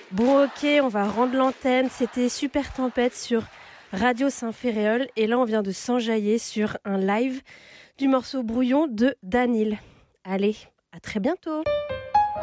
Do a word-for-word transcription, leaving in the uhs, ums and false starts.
Bon ok, on va rendre l'antenne. C'était Super Tempête sur Radio Saint-Féréol. Et là, on vient de s'enjailler sur un live du morceau Brouillon de Danil. Allez, à très bientôt.